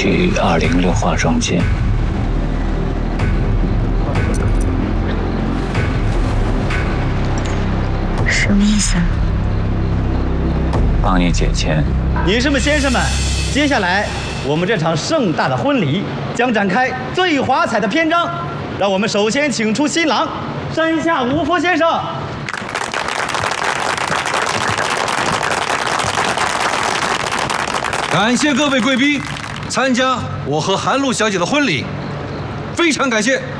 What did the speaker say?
去206化妆间。 什么意思啊？ 帮你解签。 女士们、先生们，接下来我们这场盛大的婚礼将展开最华彩的篇章。让我们首先请出新郎山下无夫先生。 感谢各位贵宾参加我和韩露小姐的婚礼，非常感谢。